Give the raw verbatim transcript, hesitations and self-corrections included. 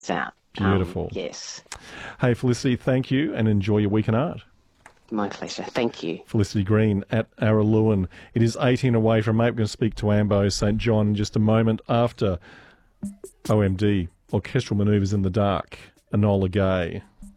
out. Beautiful. Um, yes. Hey, Felicity, thank you and enjoy your week in art. My pleasure. Thank you. Felicity Green at Araluen. It is eighteen away from eight. We're going to speak to Ambo Saint John in just a moment after O M D, Orchestral Manoeuvres in the Dark, Enola Gay.